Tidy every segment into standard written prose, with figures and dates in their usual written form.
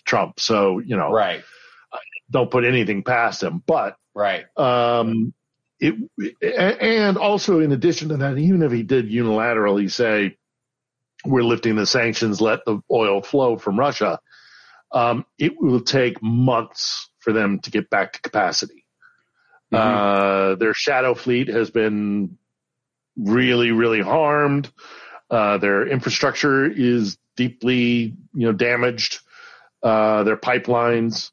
Trump. So, right. Don't put anything past him. But right. And also in addition to that, even if he did unilaterally say, we're lifting the sanctions, let the oil flow from Russia, it will take months for them to get back to capacity. Their shadow fleet has been really, really harmed. Their infrastructure is deeply, damaged. Their pipelines,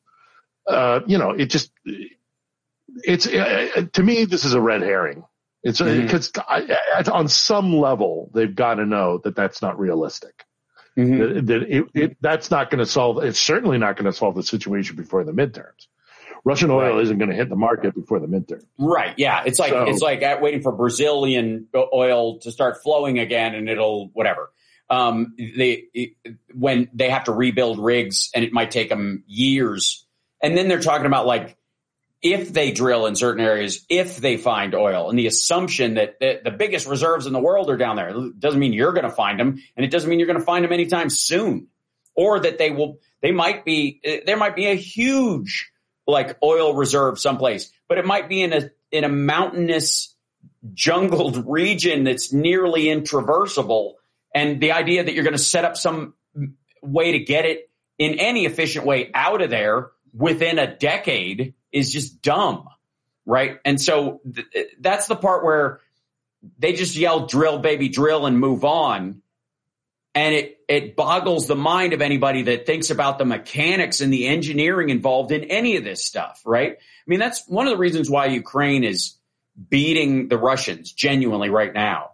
to me, this is a red herring. It's because on some level, they've got to know that that's not realistic. That's not going to solve. It's certainly not going to solve the situation before the midterms. Russian oil isn't going to hit the market before the midterm. Right. Yeah. It's like waiting for Brazilian oil to start flowing again, and it'll whatever. When they have to rebuild rigs, and it might take them years, and then they're talking about like if they drill in certain areas, if they find oil, and the assumption that the biggest reserves in the world are down there. It doesn't mean you're going to find them, and it doesn't mean you're going to find them anytime soon, or that there might be a huge like oil reserve someplace, but it might be in a mountainous, jungled region that's nearly intraversable. And the idea that you're going to set up some way to get it in any efficient way out of there within a decade is just dumb, right? And so that's the part where they just yell, drill, baby, drill, and move on. And it boggles the mind of anybody that thinks about the mechanics and the engineering involved in any of this stuff, right? I mean, that's one of the reasons why Ukraine is beating the Russians genuinely right now.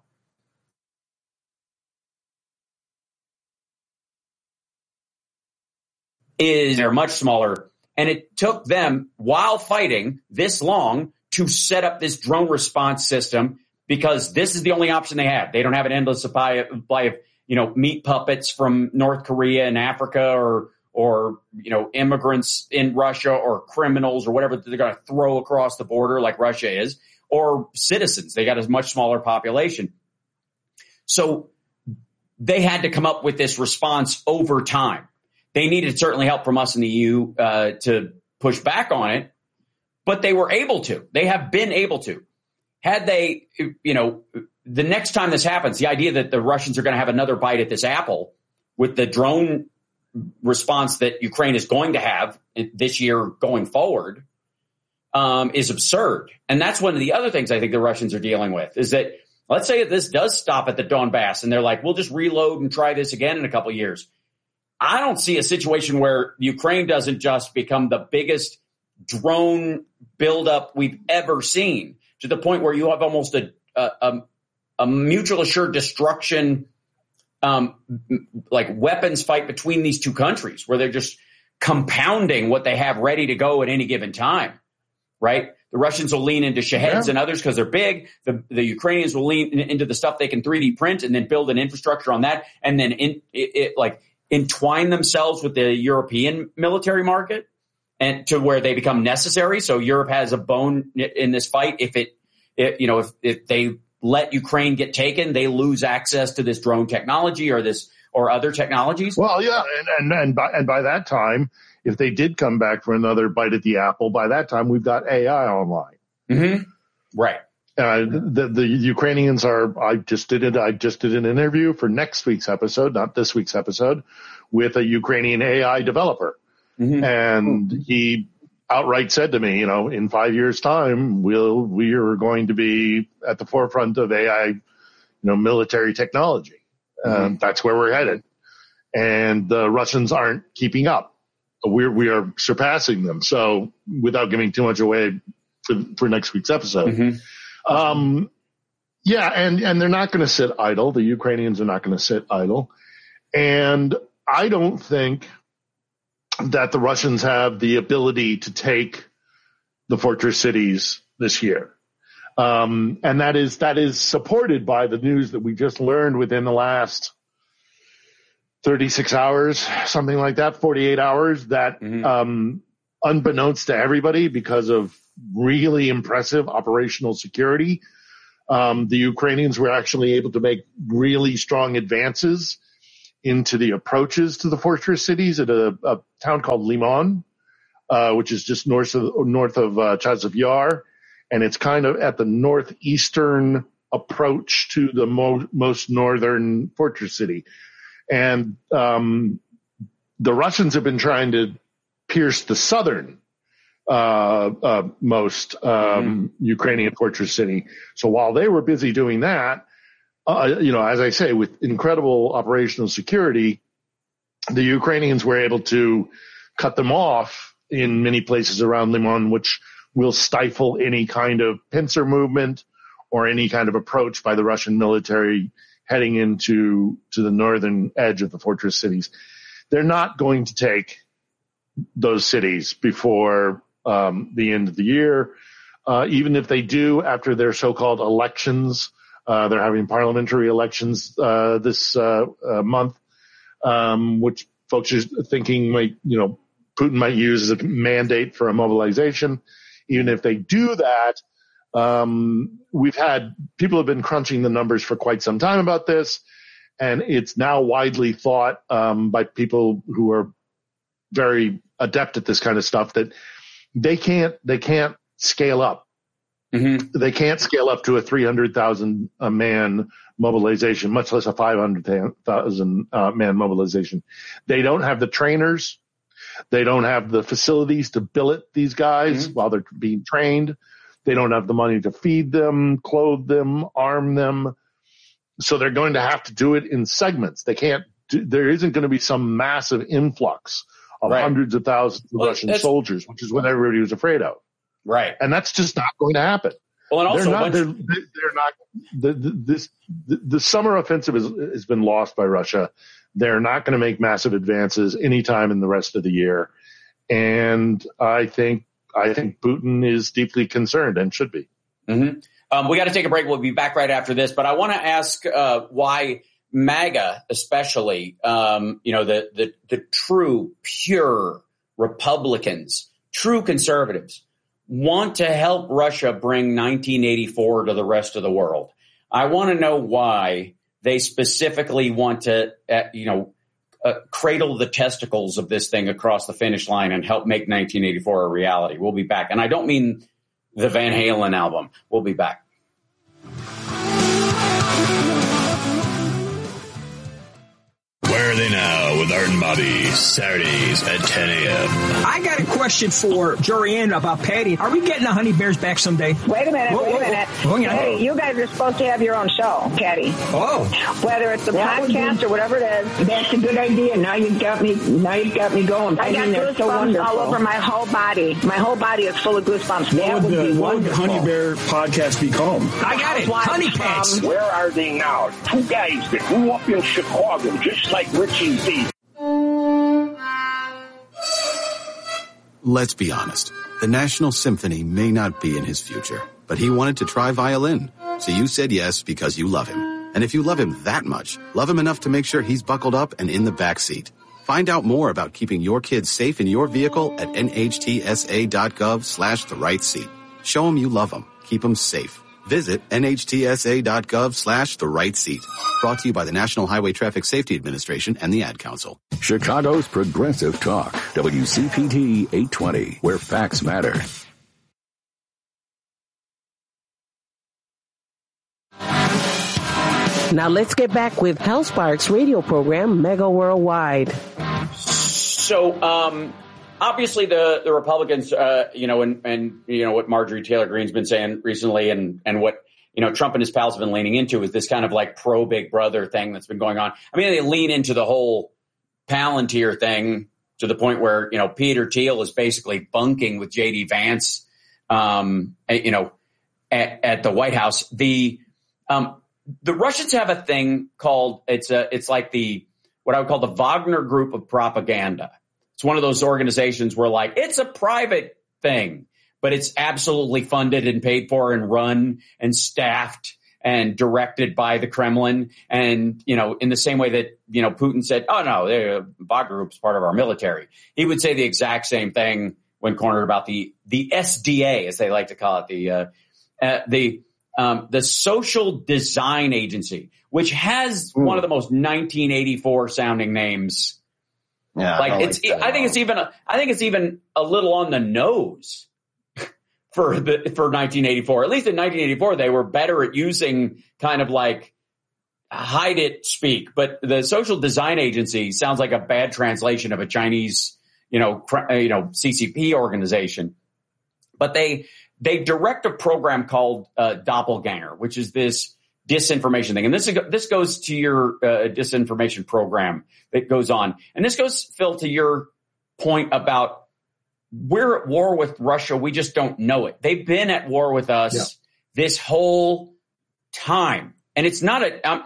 They're much smaller, and it took them, while fighting this long, to set up this drone response system because this is the only option they have. They don't have an endless supply of meat puppets from North Korea and Africa or immigrants in Russia or criminals or whatever they're going to throw across the border like Russia is, or citizens. They got a much smaller population. So they had to come up with this response over time. They needed certainly help from us in the EU to push back on it, but they were able to. They have been able to. Had they, the next time this happens, the idea that the Russians are going to have another bite at this apple with the drone response that Ukraine is going to have this year going forward is absurd. And that's one of the other things I think the Russians are dealing with is that let's say that this does stop at the Donbass and they're like, we'll just reload and try this again in a couple of years. I don't see a situation where Ukraine doesn't just become the biggest drone buildup we've ever seen to the point where you have almost a mutual assured destruction, like weapons fight between these two countries where they're just compounding what they have ready to go at any given time, right? The Russians will lean into Shaheds and others because they're big. The Ukrainians will lean into the stuff they can 3D print and then build an infrastructure on that and then entwine themselves with the European military market and to where they become necessary. So Europe has a bone in this fight. If they let Ukraine get taken, they lose access to this drone technology or other technologies. Well, yeah. And by that time, if they did come back for another bite at the apple, by that time, we've got AI online. Mm-hmm. Right. The Ukrainians I just did an interview for next week's episode, not this week's episode, with a Ukrainian AI developer. Mm-hmm. And he outright said to me, in 5 years' time, we are going to be at the forefront of AI, military technology. Mm-hmm. That's where we're headed. And the Russians aren't keeping up. We are surpassing them. So without giving too much away for next week's episode. Mm-hmm. And they're not going to sit idle. The Ukrainians are not going to sit idle. And I don't think that the Russians have the ability to take the fortress cities this year. And that is supported by the news that we just learned within the last 36 hours, something like that, 48 hours, that unbeknownst to everybody because of really impressive operational security, the Ukrainians were actually able to make really strong advances into the approaches to the fortress cities at a town called Limon, which is just north of Chasiv Yar, and it's kind of at the northeastern approach to the most northern fortress city. And the Russians have been trying to pierce the southern most Ukrainian fortress city. So while they were busy doing that, as I say, with incredible operational security, the Ukrainians were able to cut them off in many places around Limon, which will stifle any kind of pincer movement or any kind of approach by the Russian military heading into the northern edge of the fortress cities. They're not going to take those cities before the end of the year. Even if they do, after their so-called elections, they're having parliamentary elections this month, which folks are thinking Putin might use as a mandate for a mobilization. Even if they do that, people have been crunching the numbers for quite some time about this, and it's now widely thought by people who are very adept at this kind of stuff that they can't scale up. Mm-hmm. They can't scale up to a 300,000 man mobilization, much less a 500,000 man mobilization. They don't have the trainers. They don't have the facilities to billet these guys while they're being trained. They don't have the money to feed them, clothe them, arm them. So they're going to have to do it in segments. There isn't going to be some massive influx of hundreds of thousands of Russian soldiers, which is what everybody was afraid of. Right. And that's just not going to happen. Well, and also the summer offensive has been lost by Russia. They're not going to make massive advances anytime in the rest of the year. And I think Putin is deeply concerned and should be. Mm-hmm. We got to take a break. We'll be back right after this. But I want to ask why MAGA, especially, the true, pure Republicans, true conservatives, want to help Russia bring 1984 to the rest of the world. I want to know why they specifically want to, cradle the testicles of this thing across the finish line and help make 1984 a reality. We'll be back. And I don't mean the Van Halen album. We'll be back. Where are they now with Art and Bobby, Saturdays at 10 a.m. I got a question for Jorianne about Patty. Are we getting the Honey Bears back someday? Wait a minute. Hey, you guys are supposed to have your own show, Patty. Oh. Whether it's a podcast or whatever it is. That's a good idea. Now you've got me going. I got goosebumps all over my whole body. My whole body is full of goosebumps. What would the Honey Bear podcast be called? I got it. Honey Pants. Where are they now? Two guys that grew up in Chicago, just like Richie Z. Let's be honest. The National Symphony may not be in his future, but he wanted to try violin. So you said yes because you love him. And if you love him that much, love him enough to make sure he's buckled up and in the back seat. Find out more about keeping your kids safe in your vehicle at nhtsa.gov/the right seat. Show him you love him. Keep him safe. Visit nhtsa.gov/the right seat. Brought to you by the National Highway Traffic Safety Administration and the Ad Council. Chicago's Progressive Talk, WCPT 820, where facts matter. Now let's get back with Hal Sparks' radio program, Mega Worldwide. So, obviously the Republicans, and what Marjorie Taylor Greene's been saying recently and what, Trump and his pals have been leaning into is this kind of like pro Big Brother thing that's been going on. I mean, they lean into the whole Palantir thing to the point where, Peter Thiel is basically bunking with J.D. Vance, at the White House. The Russians have a thing called, it's like what I would call the Wagner Group of Propaganda. It's one of those organizations where it's a private thing, but it's absolutely funded and paid for and run and staffed and directed by the Kremlin. And, in the same way that, Putin said, oh no, the Wagner Group's part of our military. He would say the exact same thing when cornered about the SDA, as they like to call it, the the Social Design Agency, which has one of the most 1984 sounding names. Yeah, I think it's even a little on the nose for 1984. At least in 1984, they were better at using kind of like hide it speak. But the Social Design Agency sounds like a bad translation of a Chinese, CCP organization. But they direct a program called Doppelganger, which is this disinformation thing. And this goes to your disinformation program that goes on. And this goes, Phil, to your point about we're at war with Russia. We just don't know it. They've been at war with us this whole time. And I'm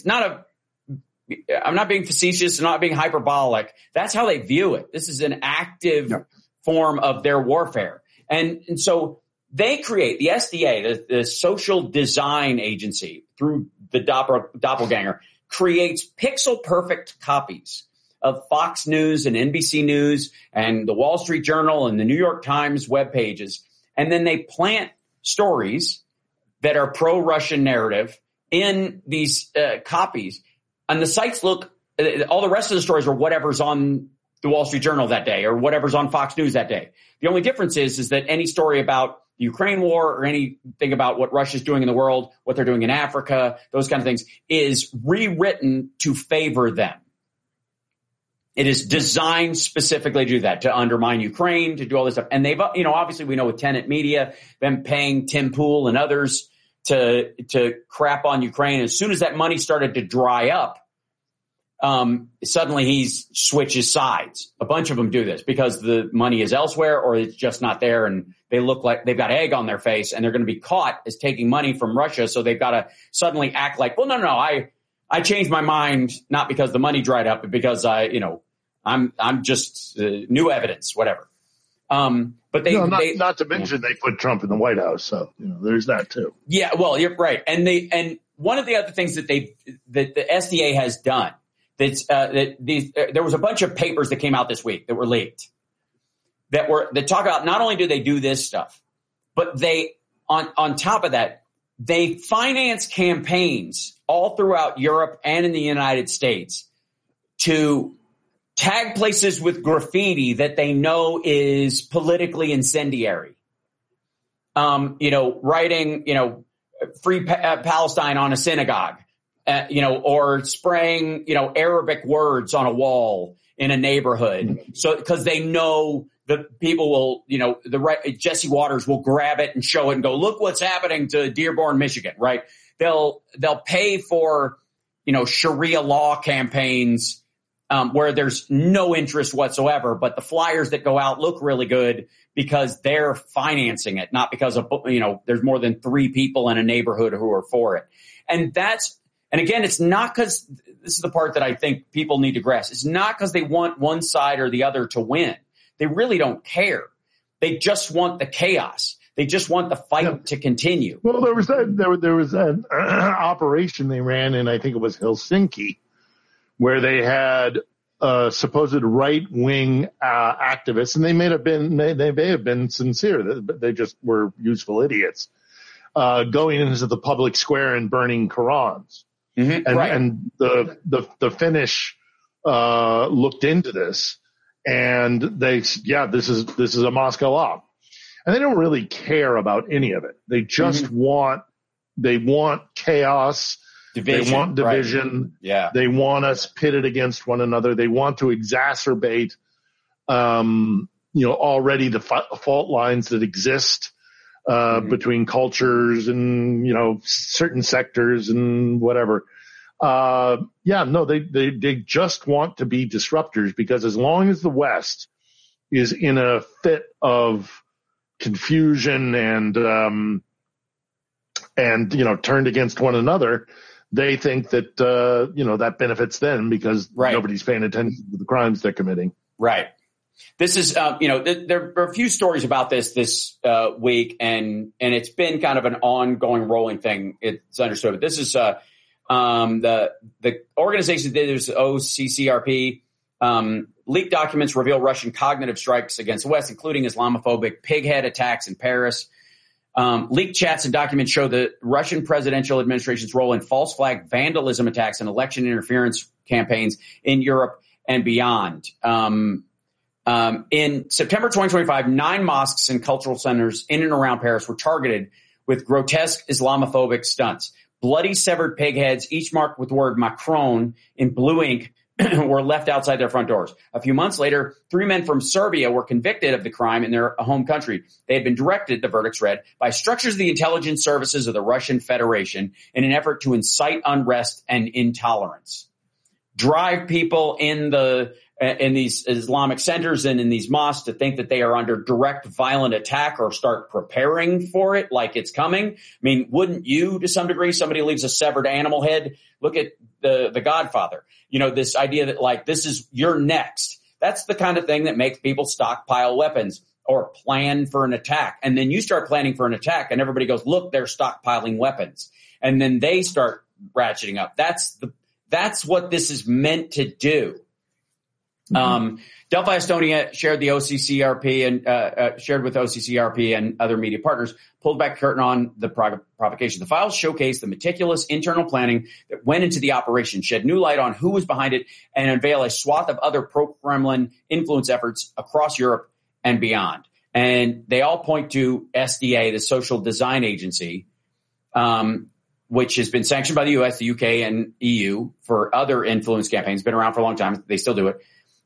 not being facetious, I'm not being hyperbolic. That's how they view it. This is an active form of their warfare. And so they create the SDA, the Social Design Agency, through the Doppelganger, creates pixel perfect copies of Fox News and NBC News and the Wall Street Journal and the New York Times web pages. And then they plant stories that are pro-Russian narrative in these copies. And the sites look, all the rest of the stories are whatever's on the Wall Street Journal that day or whatever's on Fox News that day. The only difference is that any story about the Ukraine war or anything about what Russia's doing in the world, what they're doing in Africa, those kind of things, is rewritten to favor them. It is designed specifically to do that, to undermine Ukraine, to do all this stuff. And they've, obviously we know with Tenet Media, them paying Tim Pool and others to crap on Ukraine. As soon as that money started to dry up, suddenly he switches sides. A bunch of them do this because the money is elsewhere or it's just not there, and they look like they've got egg on their face and they're going to be caught as taking money from Russia. So they've got to suddenly act like, well, no, I changed my mind, not because the money dried up, but because I'm just new evidence, whatever. But not to mention they put Trump in the White House. So, there's that too. Yeah, well, you're right. And one of the other things that the SDA has done, there was a bunch of papers that came out this week that were leaked that talk about not only do they do this stuff, but they on top of that, they finance campaigns all throughout Europe and in the United States to tag places with graffiti that they know is politically incendiary. Writing, free Palestine on a synagogue. Or spraying, Arabic words on a wall in a neighborhood. So, because they know the people will, Jesse Waters will grab it and show it and go, look what's happening to Dearborn, Michigan, right? They'll pay for, Sharia law campaigns, where there's no interest whatsoever, but the flyers that go out look really good because they're financing it, not because of, there's more than 3 people in a neighborhood who are for it. And again, it's not because this is the part that I think people need to grasp. It's not because they want one side or the other to win. They really don't care. They just want the chaos. They just want the fight to continue. Well, there was that operation they ran in, I think it was Helsinki, where they had supposed right-wing activists, and they may have been sincere, but they just were useful idiots, going into the public square and burning Qurans. Mm-hmm, and the Finnish looked into this, and this is a Moscow op, and they don't really care about any of it. They just want chaos. Division, they want division. Right. Yeah. They want us pitted against one another. They want to exacerbate, already the fault lines that exist between cultures and, certain sectors and whatever. They just want to be disruptors, because as long as the West is in a fit of confusion and turned against one another, they think that, that benefits them because nobody's paying attention to the crimes they're committing. Right. This is, there are a few stories about this week, and it's been kind of an ongoing rolling thing. It's understood. But this is, the organization that did this, OCCRP, leaked documents reveal Russian cognitive strikes against the West, including Islamophobic pighead attacks in Paris. Leaked chats and documents show the Russian presidential administration's role in false flag vandalism attacks and election interference campaigns in Europe and beyond. In September 2025, 9 mosques and cultural centers in and around Paris were targeted with grotesque Islamophobic stunts. Bloody severed pig heads, each marked with the word Macron in blue ink, were left outside their front doors. A few months later, 3 men from Serbia were convicted of the crime in their home country. They had been directed, the verdicts read, by structures of the intelligence services of the Russian Federation in an effort to incite unrest and intolerance. Drive people in these Islamic centers and in these mosques to think that they are under direct violent attack or start preparing for it like it's coming. I mean, wouldn't you, to some degree, somebody leaves a severed animal head? Look at the Godfather. You know, this idea that like, this is, you're next. That's the kind of thing that makes people stockpile weapons or plan for an attack. And then you start planning for an attack and everybody goes, look, they're stockpiling weapons. And then they start ratcheting up. That's what this is meant to do. Delphi Estonia shared the OCCRP and shared with OCCRP and other media partners, pulled back the curtain on the provocation. The files showcase the meticulous internal planning that went into the operation, shed new light on who was behind it, and unveil a swath of other pro-Kremlin influence efforts across Europe and beyond. And they all point to SDA, the Social Design Agency, which has been sanctioned by the U.S., the U.K., and EU for other influence campaigns. Been around for a long time. They still do it.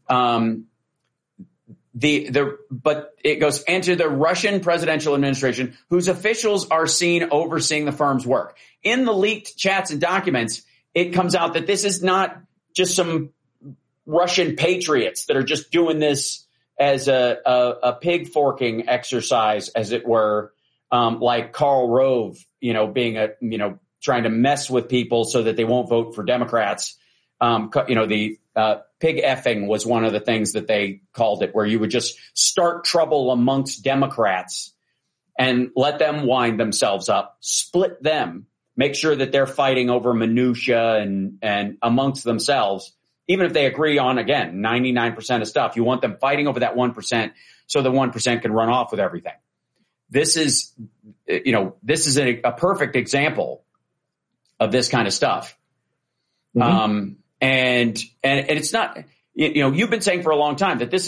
But it goes into the Russian presidential administration, whose officials are seen overseeing the firm's work. In the leaked chats and documents, it comes out that this is not just some Russian patriots that are just doing this as a pig forking exercise, as it were, like Karl Rove, being trying to mess with people so that they won't vote for Democrats. Pig effing was one of the things that they called it, where you would just start trouble amongst Democrats and let them wind themselves up, split them, make sure that they're fighting over minutia and amongst themselves, even if they agree on, again, 99% of stuff. You want them fighting over that 1% so the 1% can run off with everything. This is a perfect example of this kind of stuff. Mm-hmm. And it's not, you've been saying for a long time that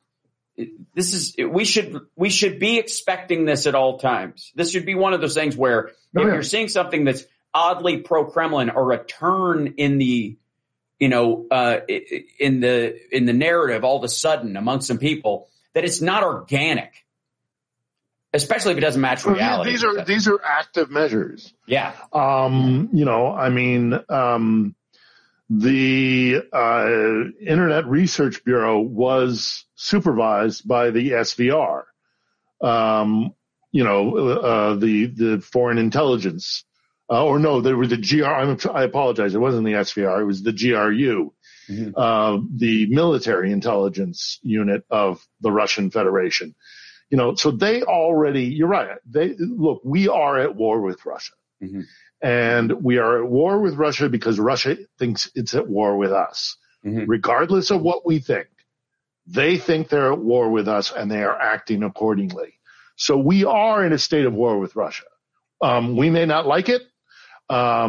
we should be expecting this at all times. This should be one of those things where if you're seeing something that's oddly pro-Kremlin or a turn in the, in the narrative all of a sudden amongst some people, that it's not organic. Especially if it doesn't match reality. These are active measures. Yeah. The Internet Research Bureau was supervised by the SVR, the Foreign Intelligence, there was the GR. I apologize. It wasn't the SVR. It was the GRU, the military intelligence unit of the Russian Federation. So they already, you're right. We are at war with Russia. Mm-hmm. And we are at war with Russia because Russia thinks it's at war with us. Mm-hmm. Regardless of what we think, they think they're at war with us and they are acting accordingly. So we are in a state of war with Russia. We may not like it. I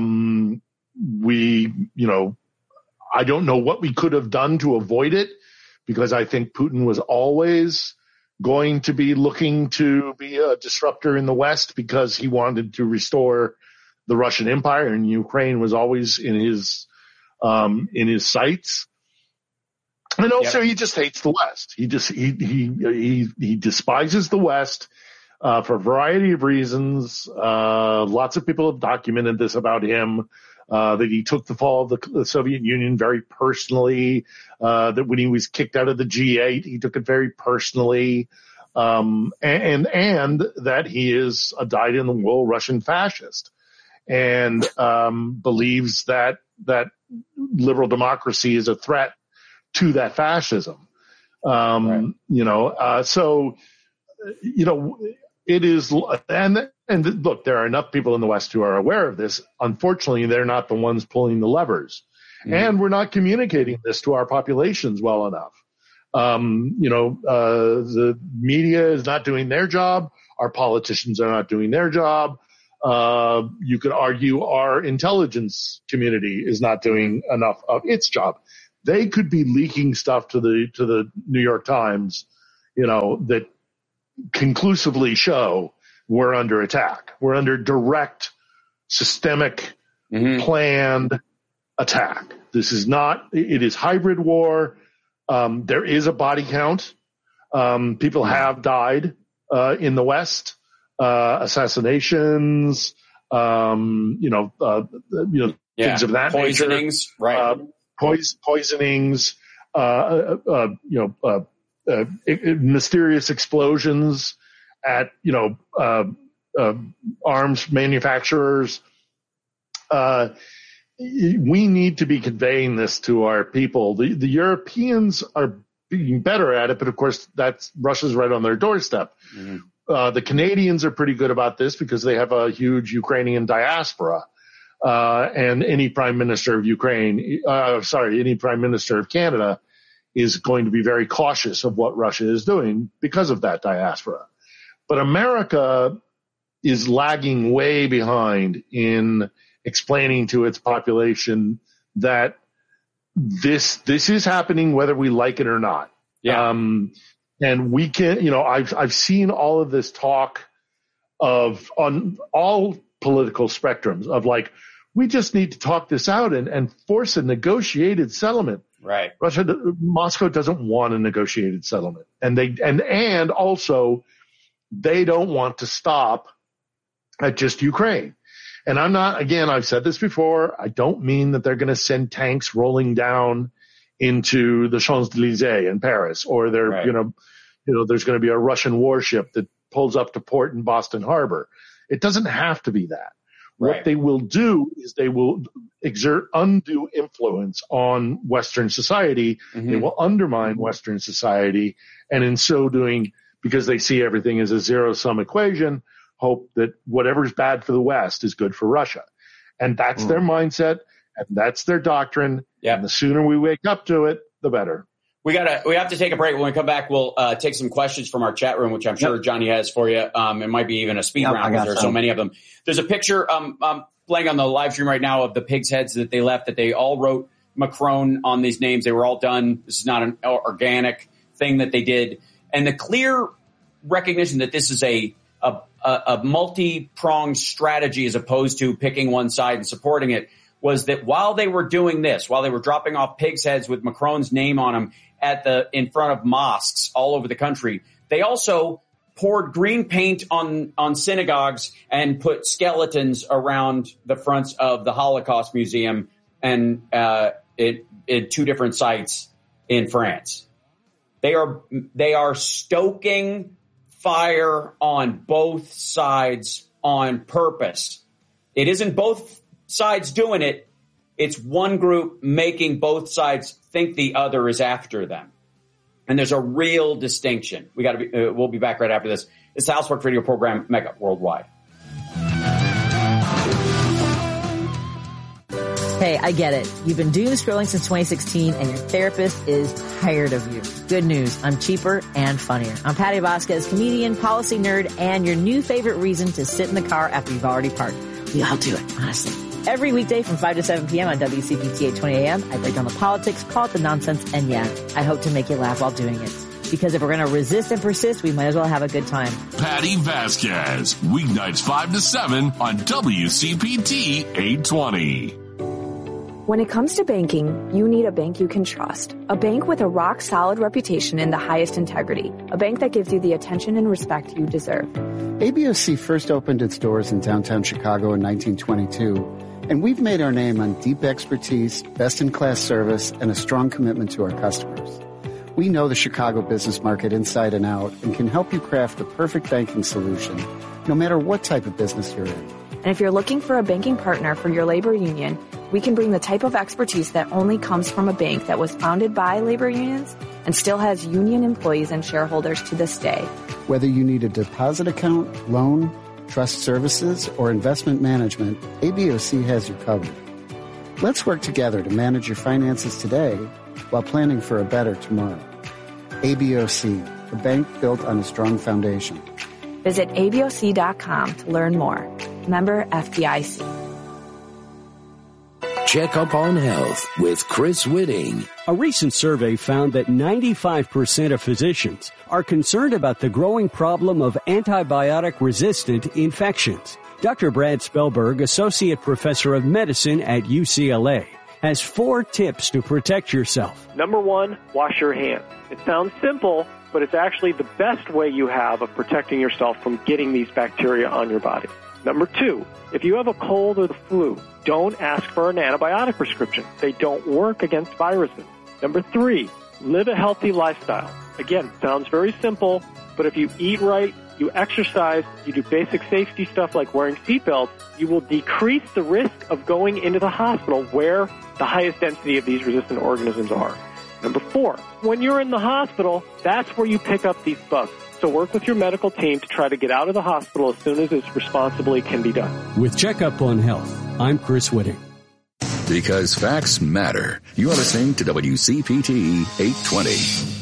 don't know what we could have done to avoid it, because I think Putin was always going to be looking to be a disruptor in the West because he wanted to restore the Russian Empire, and Ukraine was always in his sights. And also he just hates the West. He despises the West, for a variety of reasons. Lots of people have documented this about him, that he took the fall of the Soviet Union very personally, that when he was kicked out of the G8, he took it very personally, and that he is a dyed-in-the-wool Russian fascist, and believes that liberal democracy is a threat to that fascism. Right. It is, and look, there are enough people in the West who are aware of this. Unfortunately, they're not the ones pulling the levers, and we're not communicating this to our populations well enough. The media is not doing their job. Our politicians are not doing their job. You could argue our intelligence community is not doing enough of its job. They could be leaking stuff to the New York Times, that conclusively show we're under attack. We're under direct, systemic, planned attack. This is not, it is hybrid war. There is a body count. People have died in the West. Assassinations, things of that poisonings, nature. Right. Poisonings, mysterious explosions at, arms manufacturers. We need to be conveying this to our people. The Europeans are being better at it, but of course Russia's right on their doorstep. The Canadians are pretty good about this because they have a huge Ukrainian diaspora. And any prime minister of any prime minister of Canada is going to be very cautious of what Russia is doing because of that diaspora. But America is lagging way behind in explaining to its population that this is happening whether we like it or not. Yeah. And we can, I've seen all of this talk on all political spectrums of like, we just need to talk this out and force a negotiated settlement. Right. Moscow doesn't want a negotiated settlement. And also they don't want to stop at just Ukraine. And I've said this before, I don't mean that they're going to send tanks rolling down into the Champs-Élysées in Paris, or there's going to be a Russian warship that pulls up to port in Boston Harbor. It doesn't have to be that. Right. What they will do is they will exert undue influence on Western society. They will undermine Western society. And in so doing, because they see everything as a zero-sum equation, hope that whatever's bad for the West is good for Russia. And that's their mindset, and that's their doctrine. Yeah. And the sooner we wake up to it, the better. We have to take a break. When we come back, we'll take some questions from our chat room, which I'm sure Johnny has for you. It might be even a speed round because there are so many of them. There's a picture playing on the live stream right now of the pigs' heads that they left, that they all wrote Macron on these names. They were all done. This is not an organic thing that they did. And the clear recognition that this is a multi-pronged strategy as opposed to picking one side and supporting it was that while they were doing this, while they were dropping off pigs' heads with Macron's name on them in front of mosques all over the country, they also poured green paint on synagogues and put skeletons around the fronts of the Holocaust Museum and in two different sites in France. They are stoking fire on both sides on purpose. It isn't both sides doing it. It's one group making both sides think the other is after them. And there's a real distinction. We'll be back right after this. It's the Housework Radio program, Mega Worldwide. Hey, I get it. You've been doom scrolling since 2016 and your therapist is tired of you. Good news. I'm cheaper and funnier. I'm Patty Vasquez, comedian, policy nerd, and your new favorite reason to sit in the car after you've already parked. We all do it, honestly. Every weekday from 5 to 7 p.m. on WCPT 820 a.m., I break down the politics, call it the nonsense, and yeah, I hope to make you laugh while doing it. Because if we're going to resist and persist, we might as well have a good time. Patty Vasquez, weeknights 5 to 7 on WCPT 820. When it comes to banking, you need a bank you can trust. A bank with a rock-solid reputation and the highest integrity. A bank that gives you the attention and respect you deserve. ABOC first opened its doors in downtown Chicago in 1922. And we've made our name on deep expertise, best-in-class service, and a strong commitment to our customers. We know the Chicago business market inside and out and can help you craft the perfect banking solution, no matter what type of business you're in. And if you're looking for a banking partner for your labor union, we can bring the type of expertise that only comes from a bank that was founded by labor unions and still has union employees and shareholders to this day. Whether you need a deposit account, loan, trust services, or investment management, ABOC has you covered. Let's work together to manage your finances today while planning for a better tomorrow. ABOC, a bank built on a strong foundation. Visit ABOC.com to learn more. Member FDIC. Check Up on Health with Chris Whitting. A recent survey found that 95% of physicians are concerned about the growing problem of antibiotic-resistant infections. Dr. Brad Spellberg, Associate Professor of Medicine at UCLA, has 4 tips to protect yourself. Number 1, wash your hands. It sounds simple, but it's actually the best way you have of protecting yourself from getting these bacteria on your body. Number 2, if you have a cold or the flu, don't ask for an antibiotic prescription. They don't work against viruses. Number 3, live a healthy lifestyle. Again, sounds very simple, but if you eat right, you exercise, you do basic safety stuff like wearing seatbelts, you will decrease the risk of going into the hospital where the highest density of these resistant organisms are. Number 4, when you're in the hospital, that's where you pick up these bugs. So work with your medical team to try to get out of the hospital as soon as it responsibly can be done. With Checkup on Health, I'm Chris Whitting. Because facts matter. You are listening to WCPT 820.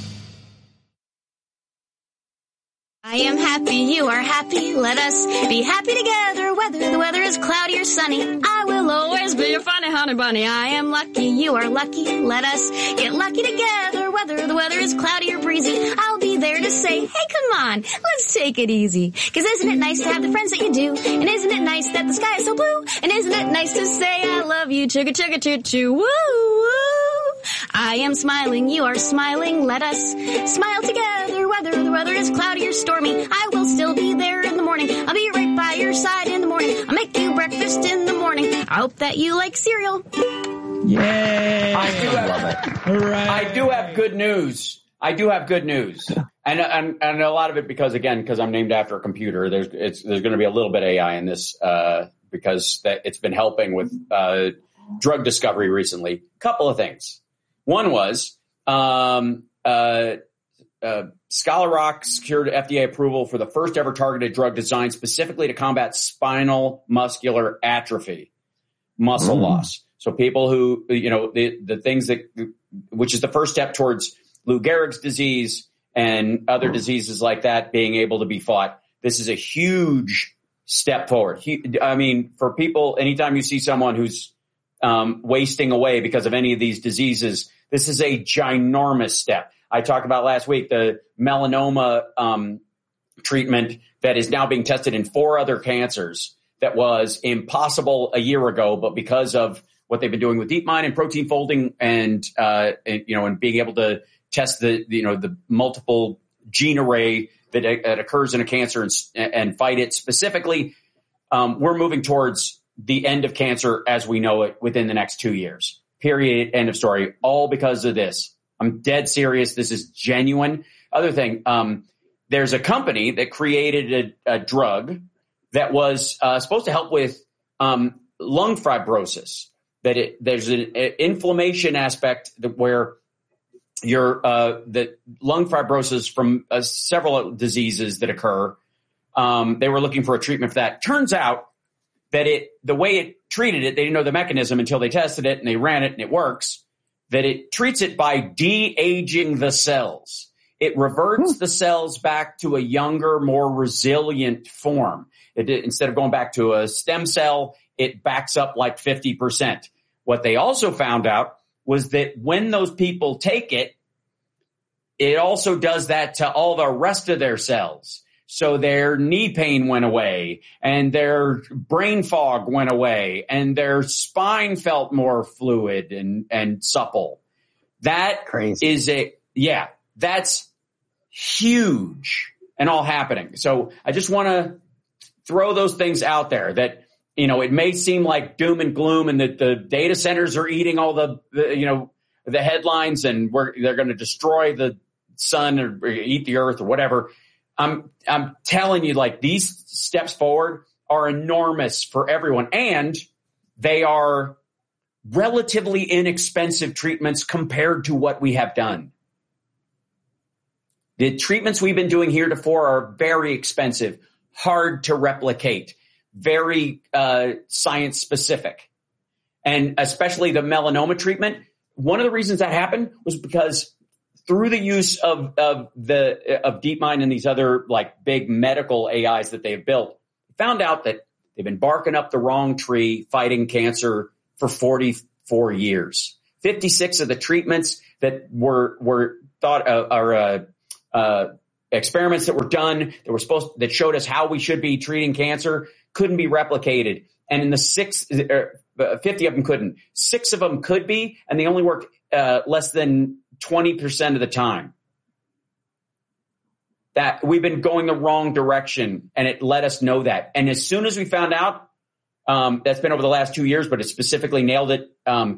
I am happy, you are happy, let us be happy together, whether the weather is cloudy or sunny. I will always be your funny honey bunny. I am lucky, you are lucky, let us get lucky together, whether the weather is cloudy or breezy. I'll be there to say, hey, come on, let's take it easy. 'Cause isn't it nice to have the friends that you do? And isn't it nice that the sky is so blue? And isn't it nice to say I love you, chugga chugga choo choo, woo woo. I am smiling, you are smiling, let us smile together, whether the weather is cloudy or stormy. I will still be there in the morning. I'll be right by your side in the morning. I'll make you breakfast in the morning. I hope that you like cereal. Yay! Love it. Hooray. I do have good news. And a lot of it because I'm named after a computer. There's going to be a little bit of AI in this because it's been helping with drug discovery recently. Couple of things. One was Scholar Rock secured FDA approval for the first ever targeted drug designed specifically to combat spinal muscular atrophy, muscle loss. So people who, the things which is the first step towards Lou Gehrig's disease and other diseases like that being able to be fought. This is a huge step forward. I mean, for people, anytime you see someone who's wasting away because of any of these diseases, this is a ginormous step. I talked about last week the melanoma treatment that is now being tested in 4 other cancers that was impossible a year ago, but because of what they've been doing with DeepMind and protein folding and being able to test the multiple gene array that occurs in a cancer and fight it specifically, we're moving towards the end of cancer as we know it within the next 2 years. Period. End of story. All because of this. I'm dead serious. This is genuine. Other thing, there's a company that created a drug that was supposed to help with lung fibrosis. There's an inflammation aspect where the lung fibrosis from several diseases that occur. They were looking for a treatment for that. Turns out that the way it treated it, they didn't know the mechanism until they tested it and they ran it and it works, that it treats it by de-aging the cells. It reverts the cells back to a younger, more resilient form. Instead of going back to a stem cell, it backs up like 50%. What they also found out was that when those people take it, it also does that to all the rest of their cells. So their knee pain went away and their brain fog went away and their spine felt more fluid and supple. That is that's huge and all happening. So I just want to throw those things out there that, it may seem like doom and gloom and that the data centers are eating all the headlines and they're going to destroy the sun or eat the earth or whatever. I'm telling you, like, these steps forward are enormous for everyone, and they are relatively inexpensive treatments compared to what we have done. The treatments we've been doing heretofore are very expensive, hard to replicate, very science specific, and especially the melanoma treatment. One of the reasons that happened was because through the use of DeepMind and these other like big medical AIs that they've built, found out that they've been barking up the wrong tree fighting cancer for 44 years. 56 of the treatments that were thought are experiments that were done that showed us how we should be treating cancer couldn't be replicated. And in the 50 of them couldn't. 6 of them could be, and they only work less than 20% of the time. That we've been going the wrong direction, and it let us know that. And as soon as we found out, that's been over the last 2 years, but it specifically nailed it.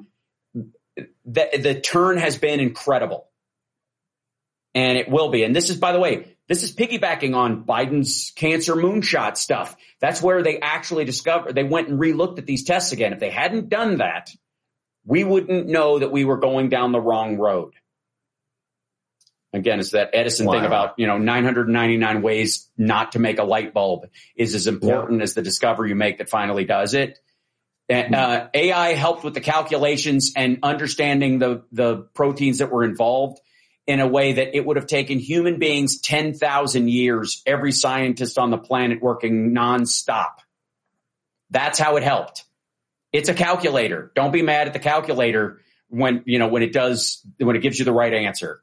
The turn has been incredible, and it will be. And this is, by the way, this is piggybacking on Biden's cancer moonshot stuff. That's where they actually they went and re-looked at these tests again. If they hadn't done that, we wouldn't know that we were going down the wrong road. Again, it's that Edison thing about, 999 ways not to make a light bulb is as important as the discovery you make that finally does it. And, AI helped with the calculations and understanding the proteins that were involved in a way that it would have taken human beings 10,000 years, every scientist on the planet working nonstop. That's how it helped. It's a calculator. Don't be mad at the calculator when it gives you the right answer.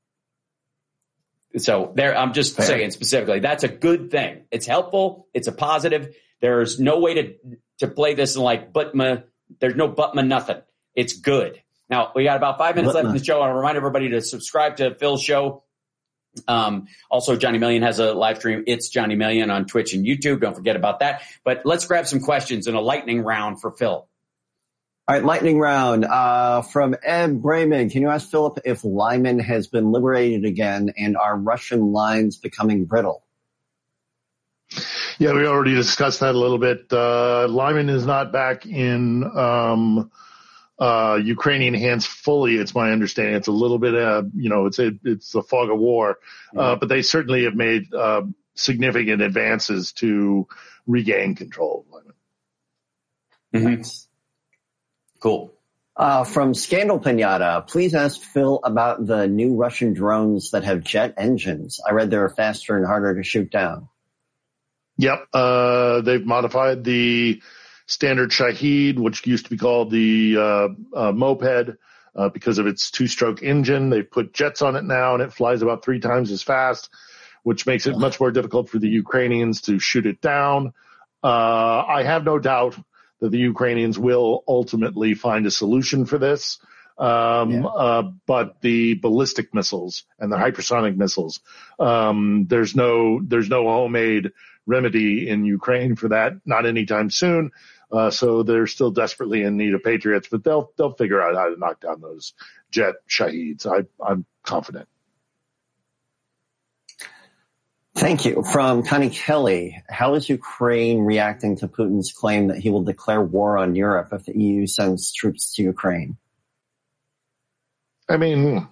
So there, I'm just saying specifically, that's a good thing. It's helpful. It's a positive. There's no way to play this like, there's no nothing. It's good. Now, we got about 5 minutes left in the show. I want to remind everybody to subscribe to Phil's show. Also, Johnny Million has a live stream. It's Johnny Million on Twitch and YouTube. Don't forget about that. But let's grab some questions in a lightning round for Phil. All right, lightning round. From Ed Brayman, can you ask Philip if Lyman has been liberated again and are Russian lines becoming brittle? Yeah, we already discussed that a little bit. Lyman is not back in Ukrainian hands fully. It's my understanding. It's a little bit, it's the fog of war. But they certainly have made significant advances to regain control of Lyman. Mm-hmm. Cool. From Scandal Pinata, please ask Phil about the new Russian drones that have jet engines. I read they're faster and harder to shoot down. Yep. They've modified the standard Shahed, which used to be called the moped, because of its 2-stroke engine. They've put jets on it now, and it flies about 3 times as fast, which makes it much more difficult for the Ukrainians to shoot it down. I have no doubt that the Ukrainians will ultimately find a solution for this. But the ballistic missiles and the hypersonic missiles, there's no homemade remedy in Ukraine for that, not anytime soon. So they're still desperately in need of Patriots, but they'll figure out how to knock down those jet Shaheds. I'm confident. Thank you. From Connie Kelly, how is Ukraine reacting to Putin's claim that he will declare war on Europe if the EU sends troops to Ukraine? I mean,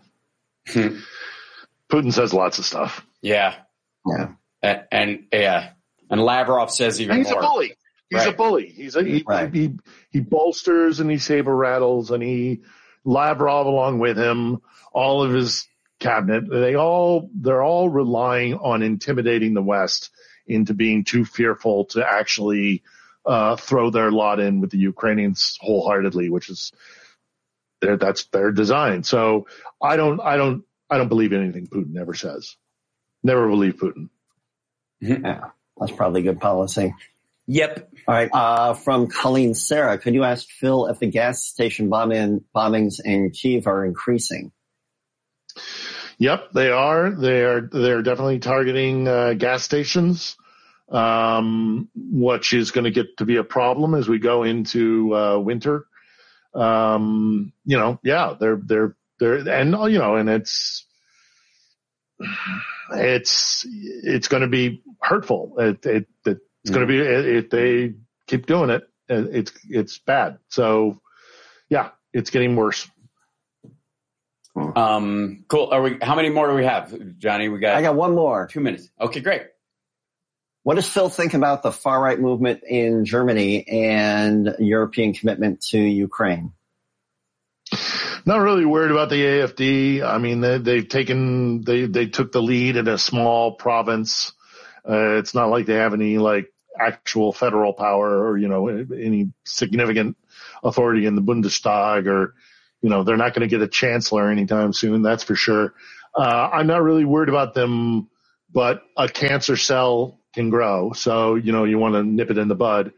Putin says lots of stuff. Yeah. And Lavrov says even more. He's a bully. He's a bully. He bolsters and he saber rattles, and Lavrov along with him, all of his cabinet, they're all relying on intimidating the West into being too fearful to actually throw their lot in with the Ukrainians wholeheartedly, which is that's their design. So I don't believe anything Putin ever says. Never believe Putin. Yeah, that's probably good policy. Yep. All right. From Colleen Sarah, could you ask Phil if the gas station bombings in Kyiv are increasing? Yep, they are. They're definitely targeting gas stations, which is going to get to be a problem as we go into winter. They're and it's going to be hurtful. It's going to be if they keep doing it. It's bad. So yeah, it's getting worse. Cool. How many more do we have, Johnny? I got one more. 2 minutes. Okay, great. What does Phil think about the far right movement in Germany and European commitment to Ukraine? Not really worried about the AFD. I mean, they took the lead in a small province. It's not like they have any actual federal power or, any significant authority in the Bundestag or, they're not going to get a chancellor anytime soon. That's for sure. I'm not really worried about them, but a cancer cell can grow. So, you want to nip it in the bud.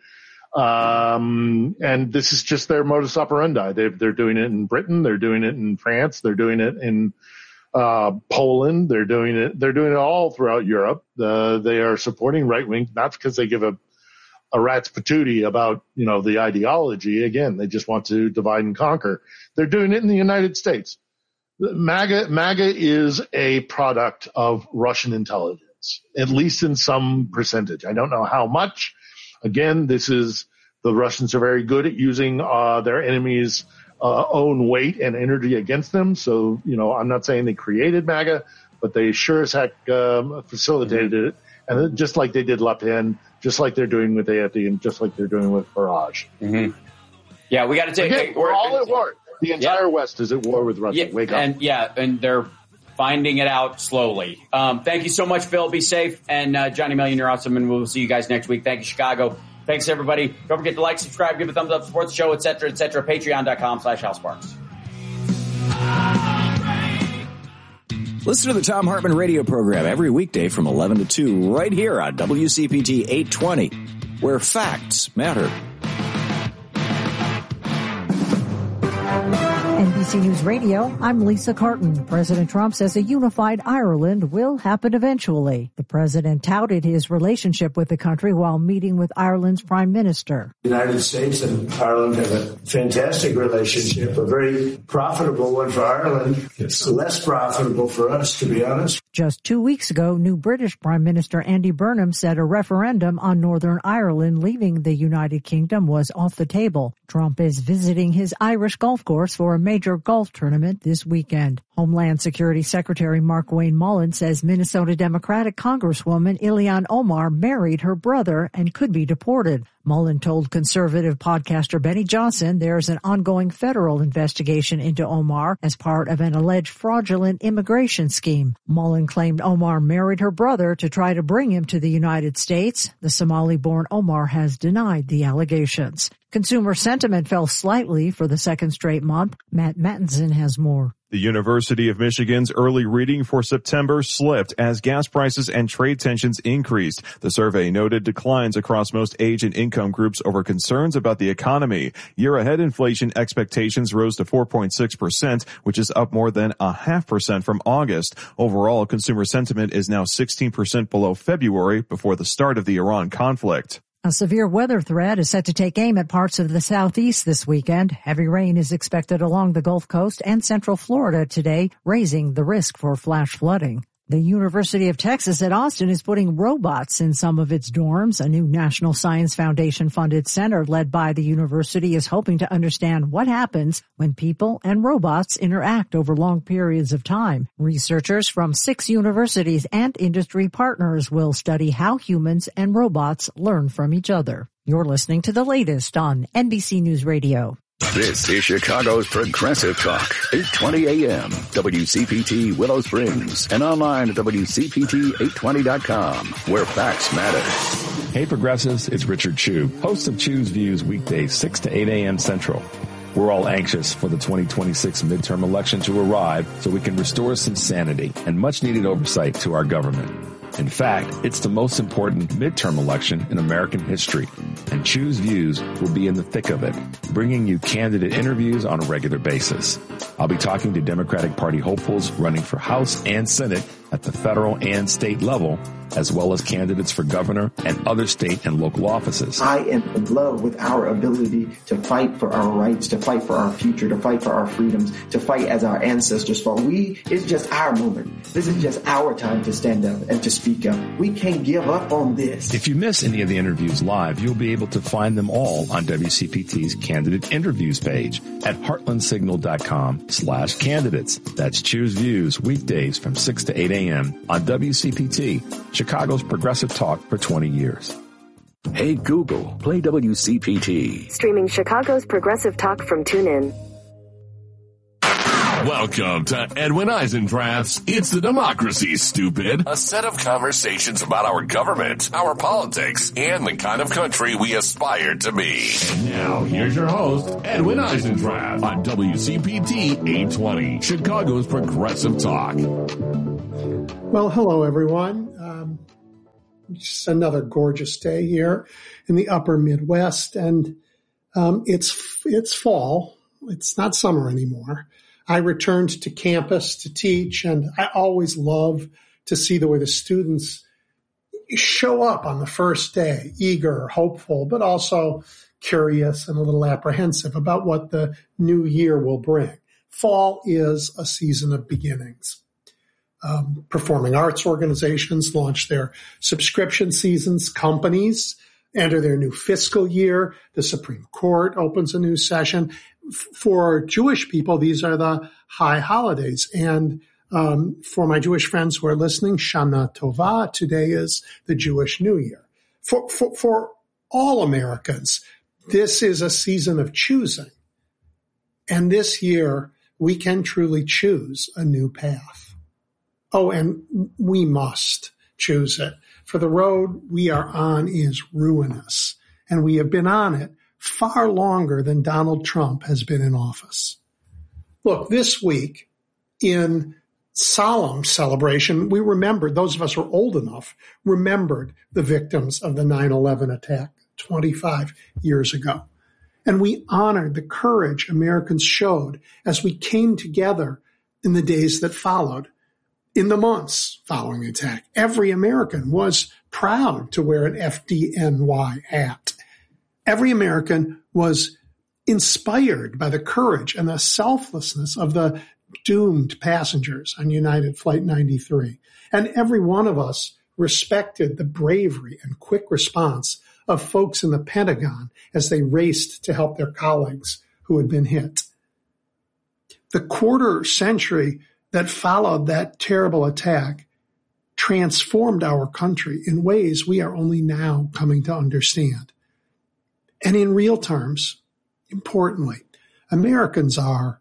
And this is just their modus operandi. They're doing it in Britain. They're doing it in France. They're doing it in Poland. They're doing it all throughout Europe. They are supporting right wing, not because they give a rat's patootie about, the ideology. Again, they just want to divide and conquer. They're doing it in the United States. MAGA is a product of Russian intelligence, at least in some percentage. I don't know how much. Again, the Russians are very good at using their enemies' own weight and energy against them. So, I'm not saying they created MAGA, but they sure as heck facilitated it. And just like they did Le Pen, just like they're doing with AFD, and just like they're doing with Farage. Mm-hmm. Yeah, we got to take. We're all at war. The entire West is at war with Russia. Wake up. And they're finding it out slowly. Thank you so much, Phil. Be safe. And Johnny Million, you're awesome. And we'll see you guys next week. Thank you, Chicago. Thanks, everybody. Don't forget to like, subscribe, give a thumbs up, support the show, etc., etc. Patreon.com/HalSparks. Listen to the Thom Hartmann radio program every weekday from 11 to 2 right here on WCPT 820, where facts matter. NBC News Radio, I'm Lisa Carton. President Trump says a unified Ireland will happen eventually. The president touted his relationship with the country while meeting with Ireland's prime minister. The United States and Ireland have a fantastic relationship, a very profitable one for Ireland. It's less profitable for us, to be honest. Just 2 weeks ago, new British Prime Minister Andy Burnham said a referendum on Northern Ireland leaving the United Kingdom was off the table. Trump is visiting his Irish golf course for a major golf tournament this weekend. Homeland Security Secretary Markwayne Mullin says Minnesota Democratic Congresswoman Ilhan Omar married her brother and could be deported. Mullin told conservative podcaster Benny Johnson there's an ongoing federal investigation into Omar as part of an alleged fraudulent immigration scheme. Mullin claimed Omar married her brother to try to bring him to the United States. The Somali-born Omar has denied the allegations. Consumer sentiment fell slightly for the second straight month. Matt Mattinson has more. The University of Michigan's early reading for September slipped as gas prices and trade tensions increased. The survey noted declines across most age and income groups over concerns about the economy. Year-ahead inflation expectations rose to 4.6%, which is up more than 0.5% from August. Overall, consumer sentiment is now 16% below February before the start of the Iran conflict. A severe weather threat is set to take aim at parts of the southeast this weekend. Heavy rain is expected along the Gulf Coast and central Florida today, raising the risk for flash flooding. The University of Texas at Austin is putting robots in some of its dorms. A new National Science Foundation-funded center led by the university is hoping to understand what happens when people and robots interact over long periods of time. Researchers from 6 universities and industry partners will study how humans and robots learn from each other. You're listening to the latest on NBC News Radio. This is Chicago's Progressive Talk, 820 AM, WCPT Willow Springs, and online at WCPT820.com, where facts matter. Hey Progressives, it's Richard Chu, host of Chu's Views weekdays 6 to 8 a.m. Central. We're all anxious for the 2026 midterm election to arrive so we can restore some sanity and much needed oversight to our government. In fact, it's the most important midterm election in American history, and Chu's Views will be in the thick of it, bringing you candidate interviews on a regular basis. I'll be talking to Democratic Party hopefuls running for House and Senate at the federal and state level, as well as candidates for governor and other state and local offices. I am in love with our ability to fight for our rights, to fight for our future, to fight for our freedoms, to fight as our ancestors fought. It's just our moment. This is just our time to stand up and to speak up. We can't give up on this. If you miss any of the interviews live, you'll be able to find them all on WCPT's candidate interviews page at heartlandsignal.com/candidates. That's Choose Views weekdays from 6 to 8 a.m. on WCPT, Chicago's Progressive Talk for 20 years. Hey Google, play WCPT. Streaming Chicago's Progressive Talk from TuneIn. Welcome to Edwin Eisendrath's It's the Democracy, Stupid. A set of conversations about our government, our politics, and the kind of country we aspire to be. And now, here's your host, Edwin Eisendrath, on WCPT 820, Chicago's Progressive Talk. Well, hello, everyone. Just another gorgeous day here in the upper Midwest, and it's fall. It's not summer anymore. I returned to campus to teach, and I always love to see the way the students show up on the first day, eager, hopeful, but also curious and a little apprehensive about what the new year will bring. Fall is a season of beginnings. Performing arts organizations launch their subscription seasons. Companies enter their new fiscal year. The Supreme Court opens a new session. For Jewish people, these are the high holidays. And for my Jewish friends who are listening, Shana Tova, today is the Jewish New Year. For all Americans, this is a season of choosing. And this year, we can truly choose a new path. Oh, and we must choose it. For the road we are on is ruinous, and we have been on it far longer than Donald Trump has been in office. Look, this week, in solemn celebration, we remembered, those of us who are old enough, remembered the victims of the 9/11 attack 25 years ago. And we honored the courage Americans showed as we came together in the days that followed. In the months following the attack, every American was proud to wear an FDNY hat. Every American was inspired by the courage and the selflessness of the doomed passengers on United Flight 93. And every one of us respected the bravery and quick response of folks in the Pentagon as they raced to help their colleagues who had been hit. The quarter century that followed that terrible attack transformed our country in ways we are only now coming to understand. And in real terms, importantly, Americans are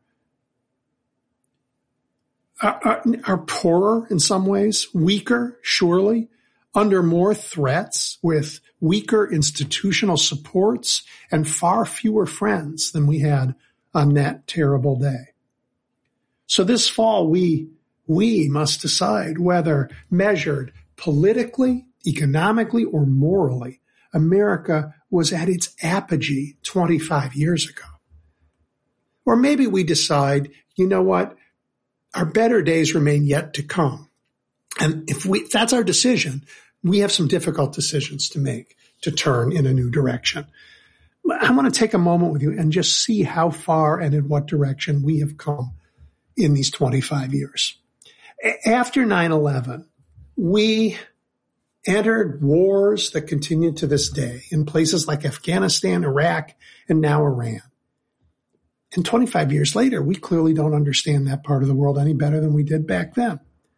poorer in some ways, weaker, surely, under more threats, with weaker institutional supports and far fewer friends than we had on that terrible day. So this fall, we must decide whether, measured politically, economically, or morally, America was at its apogee 25 years ago. Or maybe we decide, you know what, our better days remain yet to come. And if that's our decision, we have some difficult decisions to make to turn in a new direction. I want to take a moment with you and just see how far and in what direction we have come in these 25 years. After 9/11, we entered wars that continue to this day in places like Afghanistan, Iraq, and now Iran. And 25 years later, we clearly don't understand that part of the world any better than we did back then.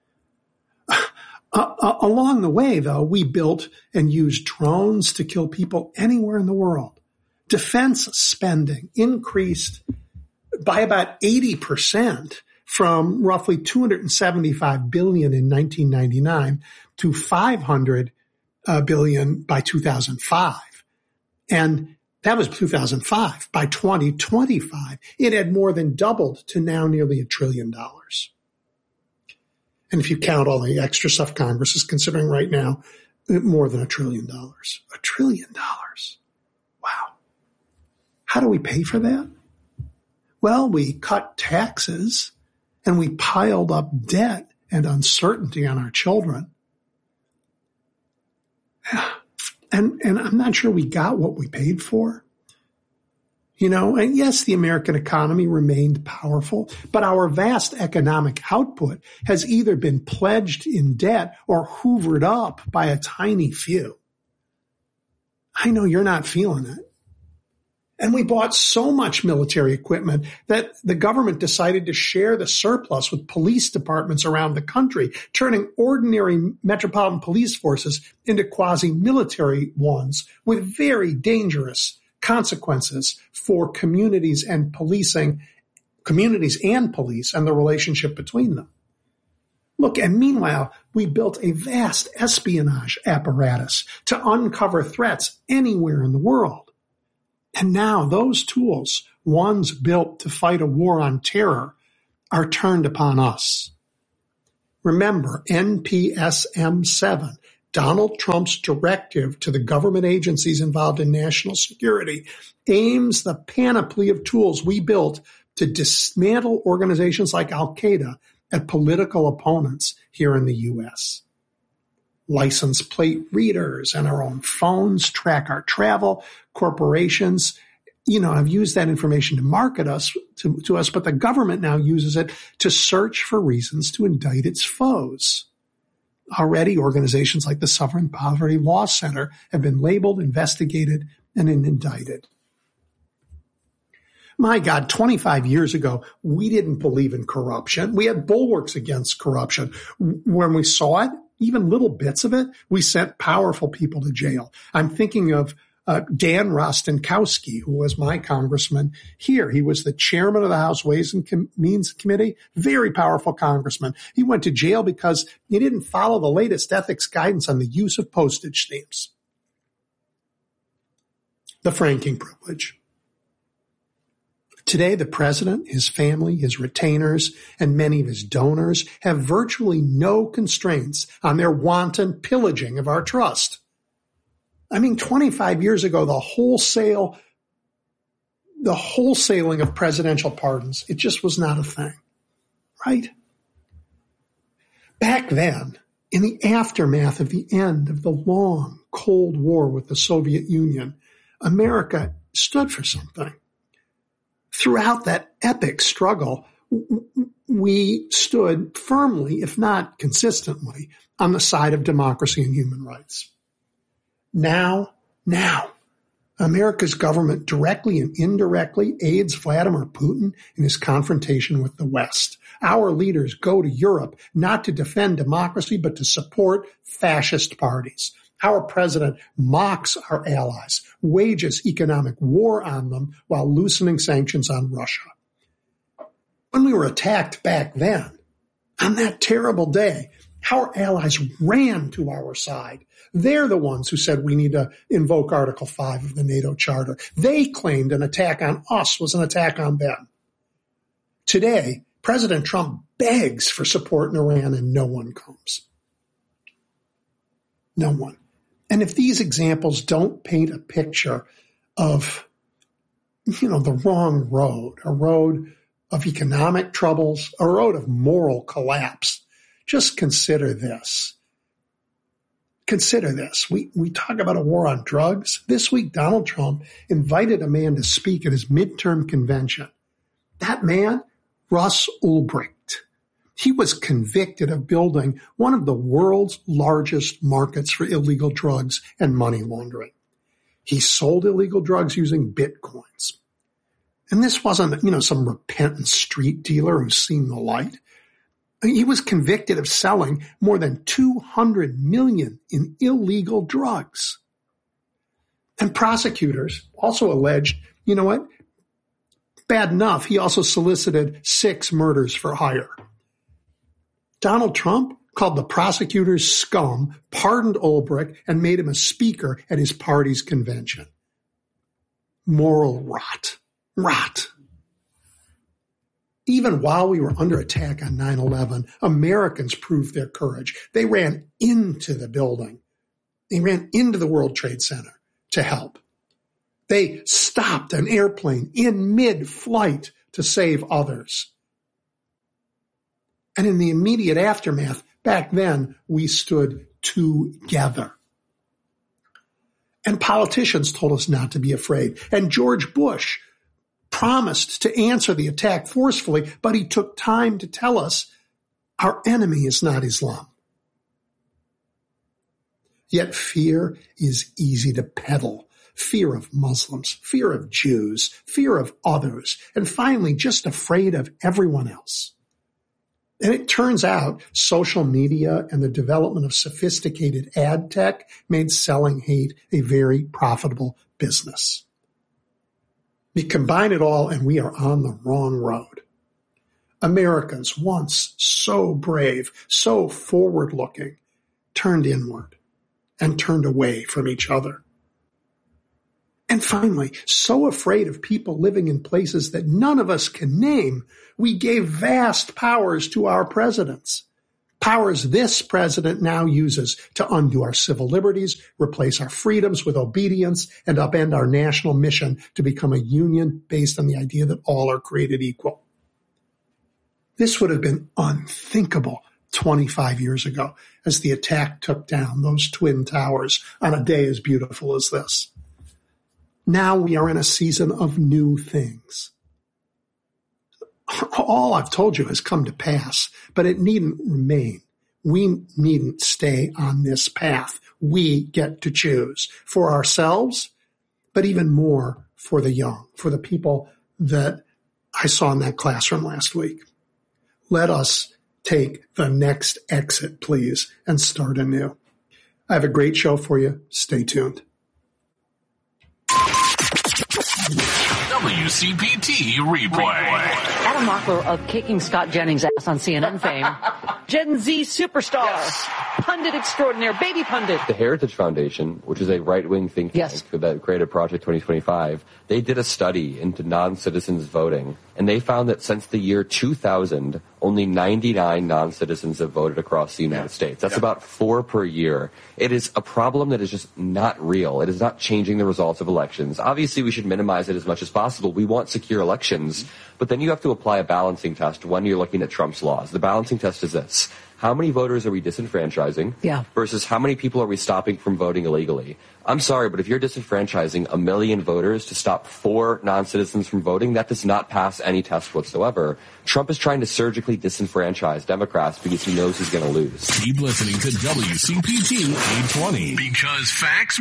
Along the way, though, we built and used drones to kill people anywhere in the world. Defense spending increased by about 80% from roughly $275 billion in 1999 to $500 billion by 2005. And that was 2005. By 2025, it had more than doubled to now nearly $1 trillion. And if you count all the extra stuff Congress is considering right now, more than $1 trillion. $1 trillion. Wow. How do we pay for that? Well, we cut taxes and we piled up debt and uncertainty on our children. And I'm not sure we got what we paid for. You know, and yes, the American economy remained powerful, but our vast economic output has either been pledged in debt or hoovered up by a tiny few. I know you're not feeling it. And we bought so much military equipment that the government decided to share the surplus with police departments around the country, turning ordinary metropolitan police forces into quasi-military ones with very dangerous consequences for communities and policing communities and police and the relationship between them. Look, and meanwhile, we built a vast espionage apparatus to uncover threats anywhere in the world. And now those tools, ones built to fight a war on terror, are turned upon us. Remember, NPSM 7, Donald Trump's directive to the government agencies involved in national security, aims the panoply of tools we built to dismantle organizations like Al-Qaeda at political opponents here in the U.S. License plate readers and our own phones track our travel. Corporations, have used that information to market us to us, but the government now uses it to search for reasons to indict its foes. Already, organizations like the Southern Poverty Law Center have been labeled, investigated, and indicted. My God, 25 years ago, we didn't believe in corruption. We had bulwarks against corruption. When we saw it, even little bits of it, we sent powerful people to jail. I'm thinking of Dan Rostenkowski, who was my congressman here. He was the chairman of the House Ways and Means Committee, very powerful congressman. He went to jail because he didn't follow the latest ethics guidance on the use of postage stamps. The franking privilege. Today, the president, his family, his retainers, and many of his donors have virtually no constraints on their wanton pillaging of our trust. 25 years ago, the wholesaling of presidential pardons, it just was not a thing, right? Back then, in the aftermath of the end of the long Cold War with the Soviet Union, America stood for something. Throughout that epic struggle, we stood firmly, if not consistently, on the side of democracy and human rights. Now, America's government directly and indirectly aids Vladimir Putin in his confrontation with the West. Our leaders go to Europe not to defend democracy, but to support fascist parties. Our president mocks our allies, wages economic war on them while loosening sanctions on Russia. When we were attacked back then, on that terrible day, our allies ran to our side. They're the ones who said we need to invoke Article 5 of the NATO Charter. They claimed an attack on us was an attack on them. Today, President Trump begs for support in Iran and no one comes. No one. And if these examples don't paint a picture of, the wrong road, a road of economic troubles, a road of moral collapse, just consider this. Consider this. We talk about a war on drugs. This week, Donald Trump invited a man to speak at his midterm convention. That man, Russ Ulbricht. He was convicted of building one of the world's largest markets for illegal drugs and money laundering. He sold illegal drugs using bitcoins. And this wasn't, some repentant street dealer who's seen the light. He was convicted of selling more than 200 million in illegal drugs. And prosecutors also alleged, bad enough, he also solicited 6 murders for hire. Donald Trump called the prosecutors scum, pardoned Ulbricht, and made him a speaker at his party's convention. Moral rot. Rot. Even while we were under attack on 9/11, Americans proved their courage. They ran into the building. They ran into the World Trade Center to help. They stopped an airplane in mid-flight to save others. And in the immediate aftermath, back then, we stood together. And politicians told us not to be afraid. And George Bush promised to answer the attack forcefully, but he took time to tell us our enemy is not Islam. Yet fear is easy to peddle. Fear of Muslims, fear of Jews, fear of others, and finally just afraid of everyone else. And it turns out social media and the development of sophisticated ad tech made selling hate a very profitable business. We combine it all and we are on the wrong road. Americans, once so brave, so forward-looking, turned inward and turned away from each other. And finally, so afraid of people living in places that none of us can name, we gave vast powers to our presidents. Powers this president now uses to undo our civil liberties, replace our freedoms with obedience, and upend our national mission to become a union based on the idea that all are created equal. This would have been unthinkable 25 years ago as the attack took down those twin towers on a day as beautiful as this. Now we are in a season of new things. All I've told you has come to pass, but it needn't remain. We needn't stay on this path. We get to choose for ourselves, but even more for the young, for the people that I saw in that classroom last week. Let us take the next exit, please, and start anew. I have a great show for you. Stay tuned. WCPT replay. Adam Mockler of kicking Scott Jennings' ass on CNN fame. Gen Z superstar, pundit extraordinaire, baby pundit. The Heritage Foundation, which is a right-wing think tank that created Project 2025, they did a study into non-citizens voting, and they found that since the year 2000, only 99 non-citizens have voted across the United States. That's about 4 per year. It is a problem that is just not real. It is not changing the results of elections. Obviously, we should minimize it as much as possible. We want secure elections, but then you have to apply a balancing test when you're looking at Trump's laws. The balancing test is this. How many voters are we disenfranchising versus how many people are we stopping from voting illegally? I'm sorry, but if you're disenfranchising 1 million voters to stop 4 non-citizens from voting, that does not pass any test whatsoever. Trump is trying to surgically disenfranchise Democrats because he knows he's going to lose. Keep listening to WCPT 820 because facts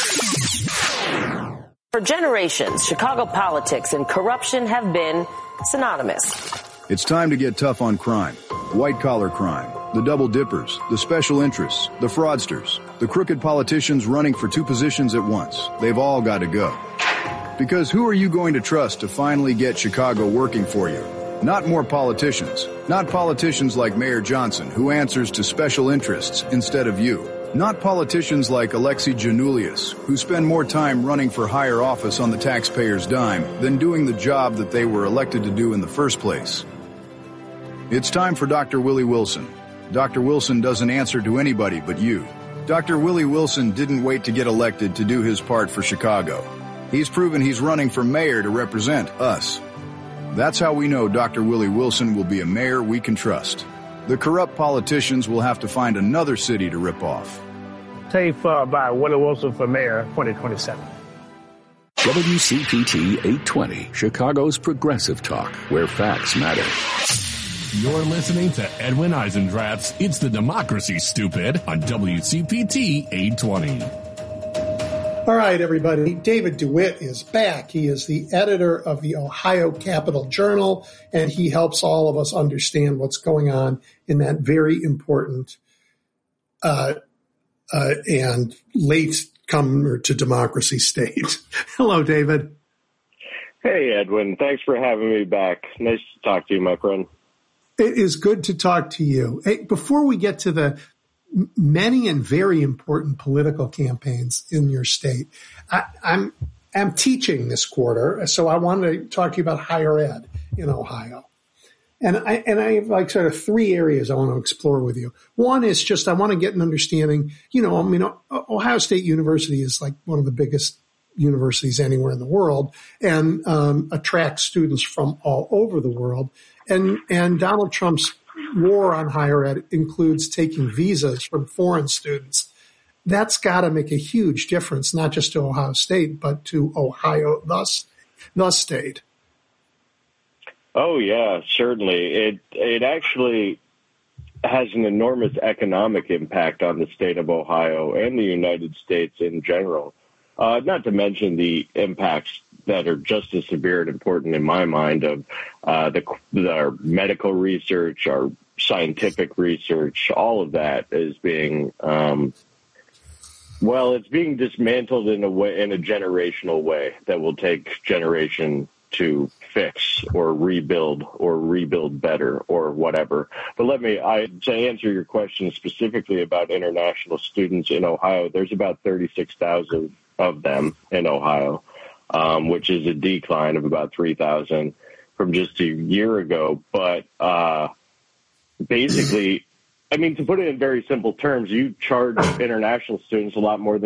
matter. For generations, Chicago politics and corruption have been synonymous. It's time to get tough on crime. White-collar crime, the double dippers, the special interests, the fraudsters, the crooked politicians running for 2 positions at once. They've all got to go. Because who are you going to trust to finally get Chicago working for you? Not more politicians. Not politicians like Mayor Johnson, who answers to special interests instead of you. Not politicians like Alexei Janulius, who spend more time running for higher office on the taxpayer's dime than doing the job that they were elected to do in the first place. It's time for Dr. Willie Wilson. Dr. Wilson doesn't answer to anybody but you. Dr. Willie Wilson didn't wait to get elected to do his part for Chicago. He's proven he's running for mayor to represent us. That's how we know Dr. Willie Wilson will be a mayor we can trust. The corrupt politicians will have to find another city to rip off. Tape by Willie Wilson for mayor 2027. WCPT 820, Chicago's progressive talk, where facts matter. You're listening to Edwin Eisendrath's It's the Democracy, Stupid on WCPT 820. All right, everybody. David DeWitt is back. He is the editor of the Ohio Capital Journal, and he helps all of us understand what's going on in that very important and latecomer to democracy state. Hello, David. Hey, Edwin. Thanks for having me back. Nice to talk to you, my friend. It is good to talk to you. Hey, before we get to the many and very important political campaigns in your state, I'm teaching this quarter, so I wanted to talk to you about higher ed in Ohio. And I have like sort of 3 areas I want to explore with you. One is just I want to get an understanding, Ohio State University is like one of the biggest universities anywhere in the world and attracts students from all over the world. And Donald Trump's war on higher ed includes taking visas from foreign students. That's got to make a huge difference, not just to Ohio State, but to Ohio, the state. Oh, yeah, certainly. It actually has an enormous economic impact on the state of Ohio and the United States in general. Not to mention the impacts that are just as severe and important in my mind of our medical research, our scientific research, all of that is being, it's being dismantled in a generational way that will take generation to fix or rebuild better or whatever. But to answer your question specifically about international students in Ohio, there's about 36,000 of them in Ohio, which is a decline of about 3,000 from just a year ago. But basically, I mean, to put it in very simple terms, you charge international students a lot more than